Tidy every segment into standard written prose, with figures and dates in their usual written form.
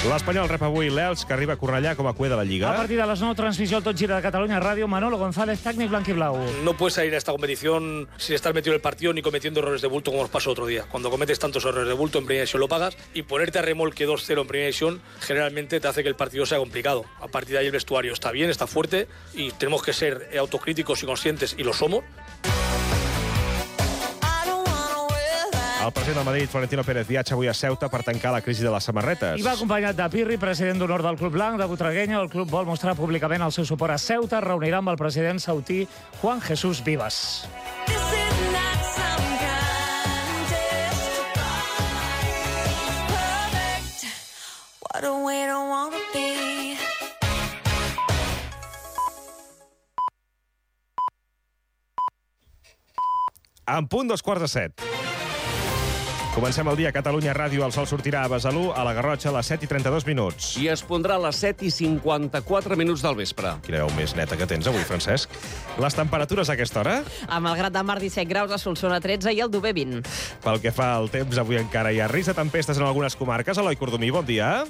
L'Espanyol rep avui l'Elx, que arriba a Cornellà com a cué de la Lliga. A partir de les 9, transmissió al Tot Gira de Catalunya Ràdio. Manolo González, técnico blanquiblau. No puedes salir a esta competición sin estar metido en el partido ni cometiendo errores de bulto como nos pasó otro día. Cuando cometes tantos errores de bulto en primera división lo pagas, y ponerte a remolque 2-0 en primera división generalmente te hace que el partido sea complicado. A partir de ahí el vestuario está bien, está fuerte y tenemos que ser autocríticos y conscientes, y lo somos. El president del Madrid, Florentino Pérez, viatja avui a Ceuta per tancar la crisi de les samarretes. I va acompanyat de Pirri, president d'honor del Club Blanc, de Butragueño. El club vol mostrar públicament el seu suport a Ceuta. Reunirà amb el president sautí Juan Jesús Vivas. En punt 7:15. Comencem el dia a Catalunya Ràdio. El sol sortirà a Besalú, a la Garrotxa, a les 7:32. I es pondrà a les 7:54 del vespre. Quina veu més neta que tens avui, Francesc. Les temperatures a aquesta hora? A Malgrat de Mar, 17 graus, a Solsona, 13 i al Dover, 20. Pel que fa al temps, avui encara hi ha risc de tempestes en algunes comarques. Eloi Cordomí, bon dia.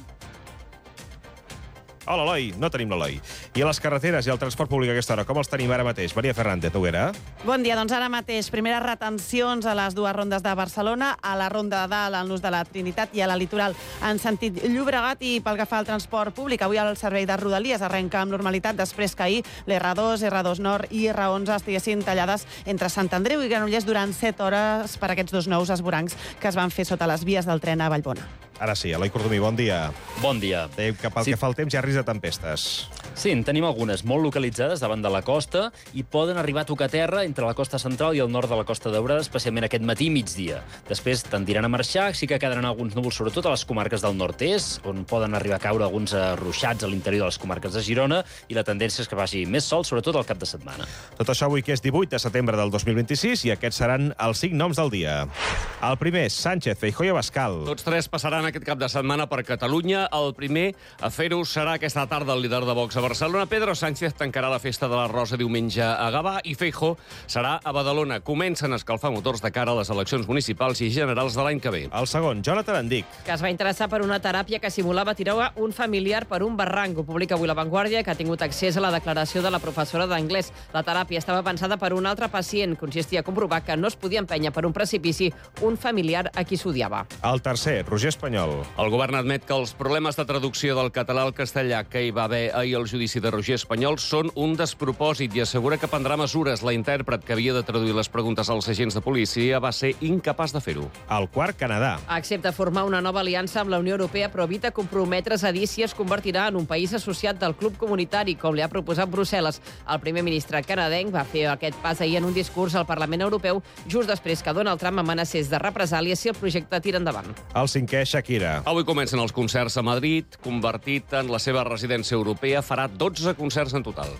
Hola, Eloi. No tenim l'Eloi. I a les carreteres i el transport públic a aquesta hora, com els tenim ara mateix? Maria Fernández, Noguera. Bon dia, doncs ara mateix. Primeres retencions a les dues rondes de Barcelona, a la ronda de dalt, al nus de la Trinitat, i a la litoral en sentit Llobregat. I pel que fa al transport públic, avui el servei de Rodalies arrenca amb normalitat després que ahir l'R2, R2 Nord i R11 estiguessin tallades entre Sant Andreu i Granollers durant 7 hores per aquests dos nous esvorancs que es van fer sota les vies del tren a Vallbona. Ara sí, Eloi Cordomí, bon dia. Bon dia. Dèiem que pel que fa al temps hi ha risc de tempestes. Sí, en tenim algunes molt localitzades davant de la costa i poden arribar a tocar terra entre la costa central i el nord de la Costa Daurada, especialment aquest matí i migdia. Després tendiran a marxar, sí que quedaran alguns núvols, sobretot a les comarques del nord-est, on poden arribar a caure alguns ruixats a l'interior de les comarques de Girona, i la tendència és que faci més sol, sobretot al cap de setmana. Tot això avui, que és 18 de setembre del 2026, i aquests seran els 5 noms del dia. El primer, Sánchez, Feijóo i Abascal. Tots tres passaran aquest cap de setmana per Catalunya. El primer a fer-ho serà aquesta tarda el líder de Vox a Barcelona. Pedro Sánchez tancarà la festa de la Rosa diumenge a Gavà, i Feijóo serà a Badalona. Comencen a escalfar motors de cara a les eleccions municipals i generals de l'any que ve. El segon, Jonathan Andic. Que es va interessar per una teràpia que simulava tirar un familiar per un barranc. Ho publica avui La Vanguardia, que ha tingut accés a la declaració de la professora d'anglès. La teràpia estava pensada per un altre pacient. Consistia a comprovar que no es podia empènyer per un precipici un familiar a qui s'odiava. El tercer, Roger Espanyol. El govern admet que els problemes de traducció del català al castellà que hi va haver ahir al judici de Roger Espanyol són un despropòsit, i assegura que prendrà mesures. La intèrpret que havia de traduir les preguntes als agents de policia va ser incapaç de fer-ho. El quart, Canadà. Accepta formar una nova aliança amb la Unió Europea, però evita comprometre's a dir si es convertirà en un país associat del club comunitari, com li ha proposat Brussel·les. El primer ministre canadenc va fer aquest pas ahir en un discurs al Parlament Europeu, just després que Donald Trump amenacés de represàlies si el projecte tira endavant. El cinquè, Shakira. Avui comencen els concerts a Madrid. Convertit en la seva residència europea, farà 12 concerts en total.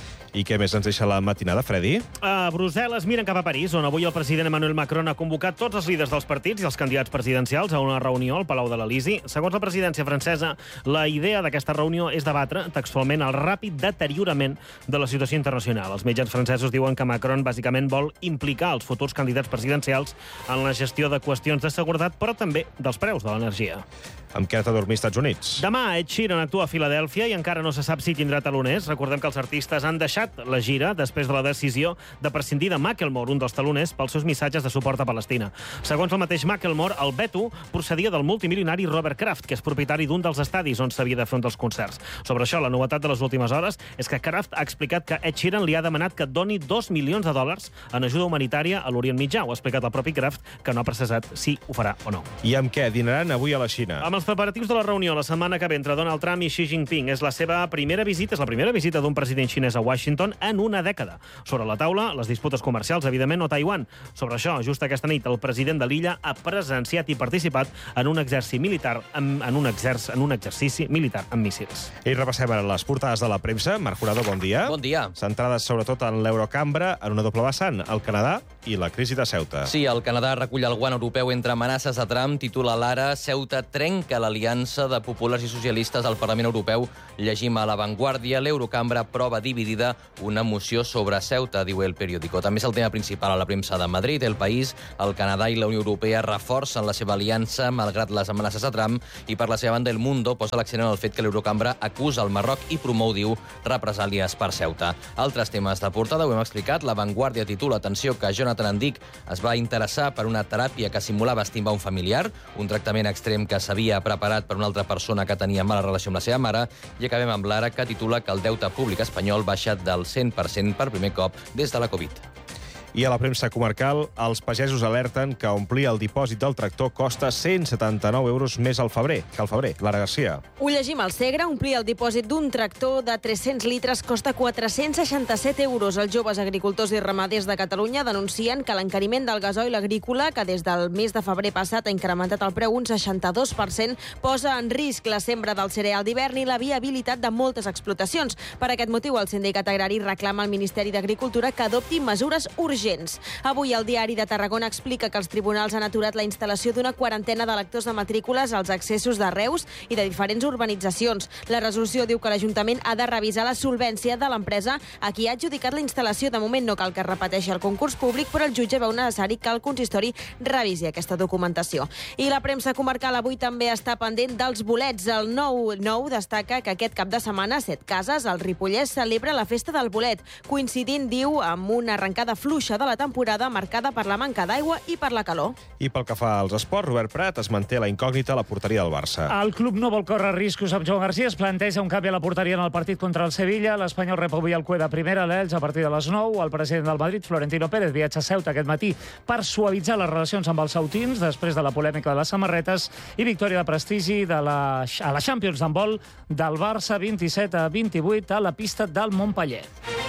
I què més ens deixa la matinada, Freddy? A Brussel·les miren cap a París, on avui el president Emmanuel Macron ha convocat tots els líders dels partits i els candidats presidencials a una reunió al Palau de l'Elisi. Segons la presidència francesa, la idea d'aquesta reunió és debatre textualment el ràpid deteriorament de la situació internacional. Els mitjans francesos diuen que Macron bàsicament vol implicar els futurs candidats presidencials en la gestió de qüestions de seguretat, però també dels preus de l'energia. Amb què ha de dormir als Estats Units? Demà Ed Sheeran actua a Filadèlfia i encara no se sap si tindrà taloners. Recordem que els artistes han deixat la gira després de la decisió de prescindir de Macklemore, un dels taloners, pels seus missatges de suport a Palestina. Segons el mateix Macklemore, el veto procedia del multimilionari Robert Kraft, que és propietari d'un dels estadis on s'havia de fer un dels concerts. Sobre això, la novetat de les últimes hores és que Kraft ha explicat que Ed Sheeran li ha demanat que doni $2 milions en ajuda humanitària a l'Orient Mitjà. Ho ha explicat el propi Kraft, que no ha precisat si ho farà o no. I amb què dinaran avui a la Xina? Amb els preparatius de la reunió la setmana que ve entre Donald Trump i Xi Jinping. És la primera visita d'un president xinès a Washington en una dècada. Sobre la taula, les disputes comercials, evidentment, o Taiwan. Sobre això, just aquesta nit, el president de l'illa ha presenciat i participat en un exercici militar en un exercici militar amb míssils. I repassem ara les portades de la premsa. Marc Jurado, bon dia. Bon dia. Centrades sobretot en l'Eurocambra, en una doble vessant. El Canadà i la crisi de Ceuta. Sí, el Canadà recull el guant europeu entre amenaces de Trump, titula l'Ara, Ceuta trenca l'aliança de populars i socialistes al Parlament Europeu. Llegim a La Vanguardia, l'Eurocambra prova dividida una moció sobre Ceuta, diu El Periódico. També és el tema principal a la premsa de Madrid. El País, el Canadà i la Unió Europea reforcen la seva aliança malgrat les amenaces de Trump, i per la seva banda El Mundo posa l'accent en el fet que l'Eurocambra acusa el Marroc i promou, diu, represàlies per Ceuta. Altres temes de portada ho hem explicat. La Vanguardia titula, atenció, que Jonathan Andic es va interessar per una teràpia que simulava estimar un familiar, un tractament extrem que s'havia preparat per una altra persona que tenia mala relació amb la seva mare, i acabem amb l'Ara, que titula que el deute públic espanyol baixa del 100% per primer cop des de la Covid. I a la premsa comarcal, els pagesos alerten que omplir el dipòsit del tractor costa 179 euros més que al febrer. Lara Garcia. Ho llegim al Segre. Omplir el dipòsit d'un tractor de 300 litres costa 467 euros. Els joves agricultors i ramaders de Catalunya denuncien que l'encariment del gasoil agrícola, que des del mes de febrer passat ha incrementat el preu un 62%, posa en risc la sembra del cereal d'hivern i la viabilitat de moltes explotacions. Per aquest motiu, el sindicat agrari reclama al Ministeri d'Agricultura que adopti mesures urgents. Avui el Diari de Tarragona explica que els tribunals han aturat la instal·lació d'una quarantena de lectors de matrícules als accessos de Reus i de diferents urbanitzacions. La resolució diu que l'Ajuntament ha de revisar la solvència de l'empresa a qui ha adjudicat la instal·lació. De moment no cal que repeteixi el concurs públic, però el jutge veu necessari que el consistori revisi aquesta documentació. I la premsa comarcal avui també està pendent dels bolets. El 9-9 destaca que aquest cap de setmana a Setcases, el Ripollès, celebra la festa del bolet, coincidint, diu, amb una arrencada fluixa de la temporada marcada per la manca d'aigua i per la calor. I pel que fa als esports, Robert Prat es manté la incògnita a la porteria del Barça. El club no vol córrer riscos amb Joan Garcia. Es planteja un canvi a la porteria en el partit contra el Sevilla. L'Espanyol rep avui el Cué de primera a l'Elx a partir de les 9. El president del Madrid, Florentino Pérez, viatja a Ceuta aquest matí per suavitzar les relacions amb els sautins després de la polèmica de les samarretes i victòria de prestigi a la Champions d'handbol del Barça 27-28 a la pista del Montpeller.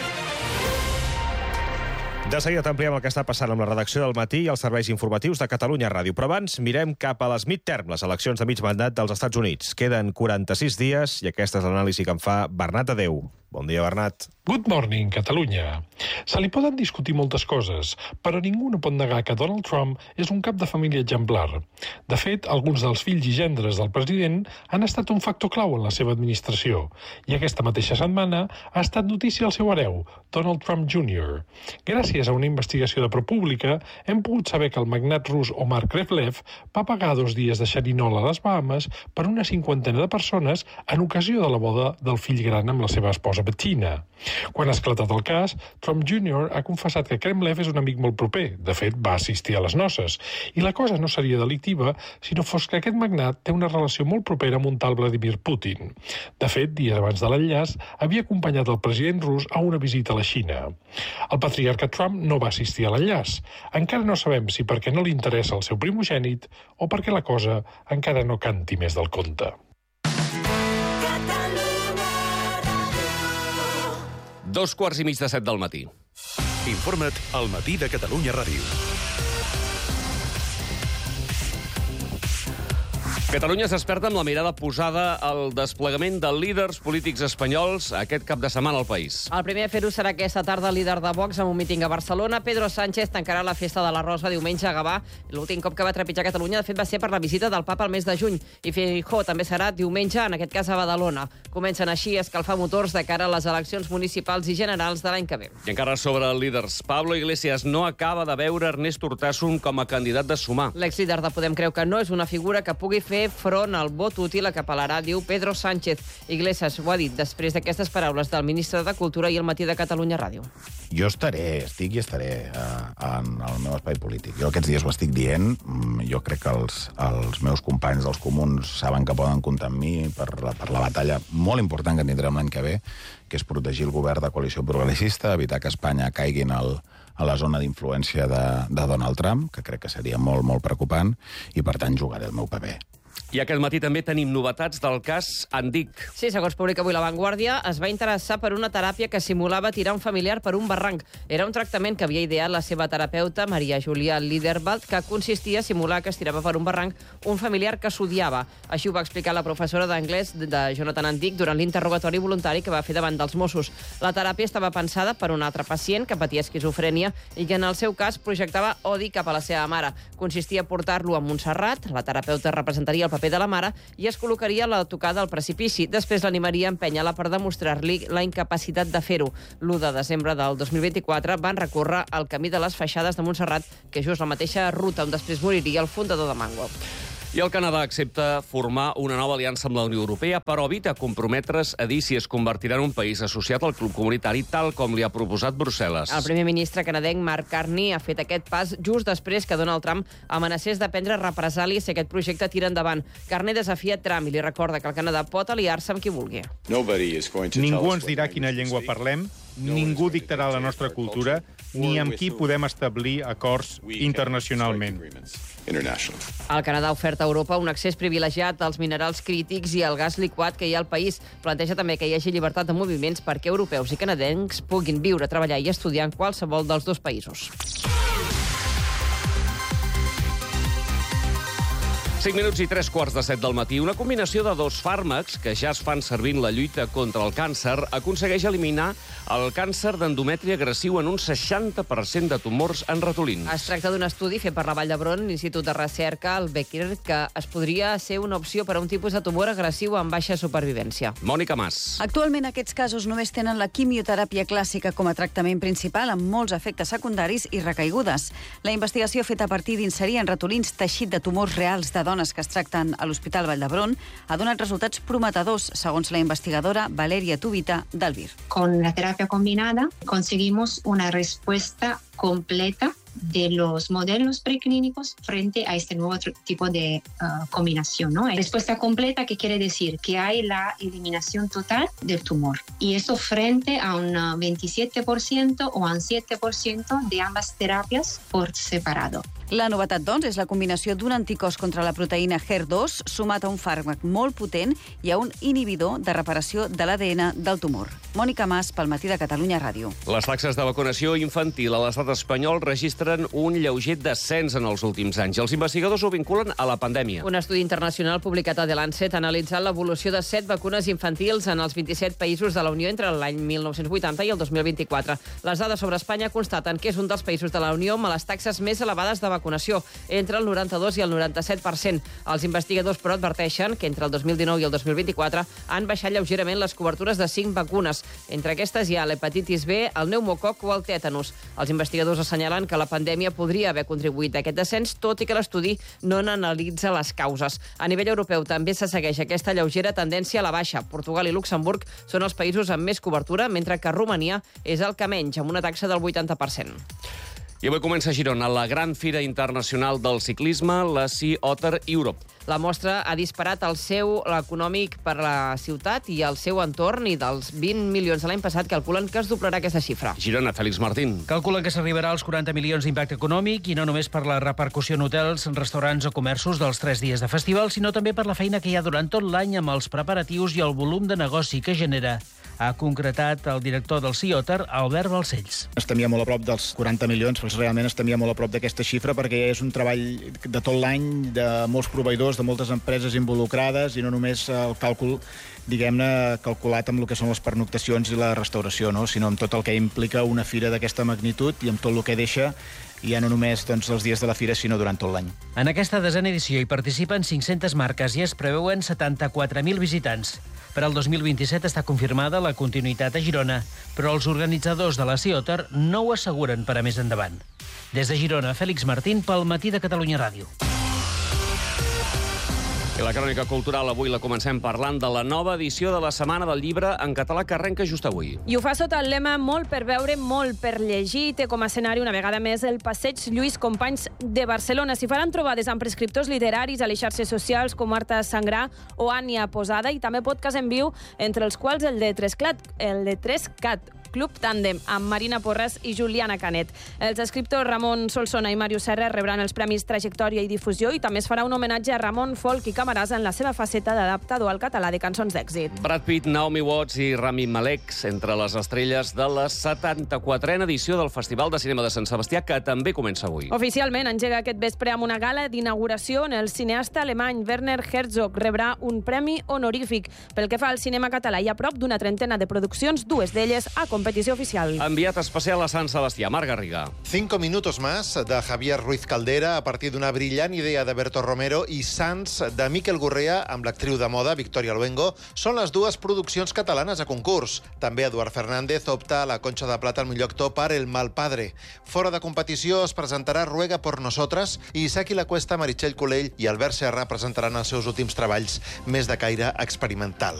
De seguida t'ampliem el que està passant amb la redacció del Matí i els serveis informatius de Catalunya Ràdio. Però abans mirem cap a les midterm, les eleccions de mig mandat dels Estats Units. Queden 46 dies i aquesta és l'anàlisi que en fa Bernat Adeu. Bon dia, Bernat. Good morning, Catalunya. Se li poden discutir moltes coses, però ningú no pot negar que Donald Trump és un cap de família exemplar. De fet, alguns dels fills i gendres del president han estat un factor clau en la seva administració, i aquesta mateixa setmana ha estat notícia el seu hereu, Donald Trump Jr. Gràcies a una investigació de ProPublica, hem pogut saber que el magnat rus Omar Krevlev va pagar 2 dies de xerinol a les Bahamas per una 50 de persones en ocasió de la boda del fill gran amb la seva esposa Bettina. Quan ha esclatat el cas, Trump Jr. ha confessat que Kremlev és un amic molt proper. De fet, va assistir a les noces. I la cosa no seria delictiva si no fos que aquest magnat té una relació molt propera amb un tal Vladimir Putin. De fet, dies abans de l'enllaç, havia acompanyat el president rus a una visita a la Xina. El patriarca Trump no va assistir a l'enllaç. Encara no sabem si perquè no li interessa el seu primogènit o perquè la cosa encara no canti més del conte. 2:15 del matí. Informa't al Matí de Catalunya Ràdio. Catalunya es desperta amb la mirada posada al desplegament de líders polítics espanyols aquest cap de setmana al país. El primer a fer-ho serà aquesta tarda el líder de Vox amb un míting a Barcelona. Pedro Sánchez tancarà la festa de la Rosa diumenge a Gavà. L'últim cop que va trepitjar Catalunya, de fet, va ser per la visita del papa al mes de juny. I Feijóo també serà diumenge, en aquest cas a Badalona. Comencen així a escalfar motors de cara a les eleccions municipals i generals de l'any que ve. I encara sobre líders, Pablo Iglesias no acaba de veure Ernest Urtasun com a candidat de Sumar. L'exlíder de Podem creu que no és una figura que pugui fer front al vot útil a que apel·larà, diu Pedro Sánchez. Iglesias ho ha dit després d'aquestes paraules del ministre de Cultura i el Matí de Catalunya Ràdio. Jo estic en el meu espai polític. Jo aquests dies ho estic dient. Jo crec que els meus companys dels comuns saben que poden comptar amb mi per la batalla molt important que tindrem l'any que ve, que és protegir el govern de coalició progressista, evitar que Espanya caigui a la zona d'influència de Donald Trump, que crec que seria molt, molt preocupant, i per tant jugaré el meu paper. I aquest matí també tenim novetats del cas Andic. Sí, segons publica avui La Vanguardia, es va interessar per una teràpia que simulava tirar un familiar per un barranc. Era un tractament que havia ideat la seva terapeuta, Maria Julia Liderwald, que consistia a simular que es tirava per un barranc un familiar que s'odiava. Així ho va explicar la professora d'anglès de Jonathan Andic durant l'interrogatori voluntari que va fer davant dels Mossos. La teràpia estava pensada per un altre pacient que patia esquizofrènia i que en el seu cas projectava odi cap a la seva mare. Consistia a portar-lo a Montserrat, la terapeuta representaria el paper de la mare i es col·locaria a la tocada al precipici. Després l'animaria a empènyer-la per demostrar-li la incapacitat de fer-ho. L'1 de desembre del 2024 van recórrer al camí de les Feixades de Montserrat, que just la mateixa ruta on després moriria el fundador de Mango. I el Canadà accepta formar una nova aliança amb la Unió Europea, però evita comprometre's a dir si es convertirà en un país associat al club comunitari, tal com li ha proposat Brussel·les. El primer ministre canadenc Mark Carney ha fet aquest pas just després que Donald Trump amenacés de prendre represàlies si aquest projecte tira endavant. Carney desafia Trump i li recorda que el Canadà pot aliar-se amb qui vulgui. Ningú ens dirà quina llengua parlem, ningú dictarà la nostra cultura, ni amb qui podem establir acords internacionalment. El Canadà oferta a Europa un accés privilegiat als minerals crítics i al gas liquat que hi ha al país. Planteja també que hi hagi llibertat de moviments perquè europeus i canadencs puguin viure, treballar i estudiar en qualsevol dels dos països. 5 minuts i 3:15 del matí. Una combinació de dos fàrmacs que ja es fan servir en la lluita contra el càncer aconsegueix eliminar el càncer d'endometri agressiu en un 60% de tumors en ratolins. Es tracta d'un estudi fet per la Vall d'Hebron, l'Institut de Recerca, el Becker, que es podria ser una opció per a un tipus de tumor agressiu amb baixa supervivència. Mònica Mas. Actualment aquests casos només tenen la quimioteràpia clàssica com a tractament principal, amb molts efectes secundaris i recaigudes. La investigació feta a partir d'inserir en ratolins teixit de tumors reals de dones que es tracten a l'Hospital Vall d'Hebron ha donat resultats prometedors, segons la investigadora Valeria Tubita d'Albir. Con la terapia combinada conseguimos una respuesta completa de los modelos preclínicos frente a este nuevo tipo de combinación, ¿no? Respuesta completa, que quiere decir que hay la eliminación total del tumor. Y eso frente a un 27% o a un 7% de ambas terapias por separado. La novetat, doncs, és la combinació d'un anticòs contra la proteïna HER2 sumat a un fàrmac molt potent i a un inhibidor de reparació de l'ADN del tumor. Mònica Mas, pel Matí de Catalunya Ràdio. Les taxes de vacunació infantil a l'estat espanyol registren un lleuger descens en els últims anys. Els investigadors ho vinculen a la pandèmia. Un estudi internacional publicat a The Lancet ha analitzat l'evolució de 7 vacunes infantils en els 27 països de la Unió entre l'any 1980 i el 2024. Les dades sobre Espanya constaten que és un dels països de la Unió amb les taxes més elevades de vacunació, entre el 92 i el 97%. Els investigadors, però, adverteixen que entre el 2019 i el 2024 han baixat lleugerament les cobertures de 5 vacunes. Entre aquestes hi ha l'hepatitis B, el pneumococ o el tètanus. Els investigadors assenyalen que la pandèmia podria haver contribuït a aquest descens, tot i que l'estudi no n'analitza les causes. A nivell europeu també se segueix aquesta lleugera tendència a la baixa. Portugal i Luxemburg són els països amb més cobertura, mentre que Romania és el que menys, amb una taxa del 80%. I avui comença a Girona la gran fira internacional del ciclisme, la Sea Otter Europe. La mostra ha disparat el seu econòmic per la ciutat i el seu entorn, i dels 20 milions de l'any passat calculen que es doblarà aquesta xifra. Girona, Fèlix Martín. Calculen que s'arribarà als 40 milions d'impacte econòmic, i no només per la repercussió en hotels, restaurants o comerços dels 3 dies de festival, sinó també per la feina que hi ha durant tot l'any amb els preparatius i el volum de negoci que genera. Ha concretat el director del Sea Otter, Albert Balcells. Estem ja molt a prop dels 40 milions, però realment estem ja molt a prop d'aquesta xifra, perquè és un treball de tot l'any, de molts proveïdors, de moltes empreses involucrades, i no només el càlcul, diguem-ne, calculat amb el que són les pernoctacions i la restauració, no? Sinó amb tot el que implica una fira d'aquesta magnitud i amb tot el que deixa, ja no només els dies de la fira, sinó durant tot l'any. En aquesta desena edició hi participen 500 marques i es preveuen 74.000 visitants. Per al 2027 està confirmada la continuïtat a Girona, però els organitzadors de la Sea Otter no ho asseguren per a més endavant. Des de Girona, Fèlix Martín, pel Matí de Catalunya Ràdio. I la crònica cultural avui la comencem parlant de la nova edició de la Setmana del Llibre en català que arrenca just avui. I ho fa sota el lema molt per veure, molt per llegir. Té com a escenari una vegada més el Passeig Lluís Companys de Barcelona. S'hi faran trobades amb prescriptors literaris a les xarxes socials com Marta Sangrà o Ània Posada, i també podcast en viu, entre els quals el de Trescat, Club Tàndem, amb Marina Porras i Juliana Canet. Els escriptors Ramon Solsona i Màrius Serra rebran els premis Trajectòria i Difusió, i també es farà un homenatge a Ramon Folch i Camarón trobaràs en la seva faceta d'adaptador al català de cançons d'èxit. Brad Pitt, Naomi Watts i Rami Malek entre les estrelles de la 74a edició del Festival de Cinema de Sant Sebastià, que també comença avui. Oficialment engega aquest vespre amb una gala d'inauguració on el cineasta alemany Werner Herzog rebrà un premi honorífic. Pel que fa al cinema català, hi ha prop d'una trentena de produccions, dues d'elles a competició oficial. Enviat especial a Sant Sebastià, Marc Garriga. 5 minutos más de Javier Ruiz Caldera a partir d'una brillant idea de Berto Romero i Sants de Miquel Gurrea amb l'actriu de moda Victoria Luengo són les dues produccions catalanes a concurs. També Eduard Fernández opta a la Conxa de Plata al millor actor per El mal padre. Fora de competició es presentarà Ruega por nosotras i Isaki Lacuesta, Meritxell Colell i Albert Serra presentaran els seus últims treballs més de caire experimental.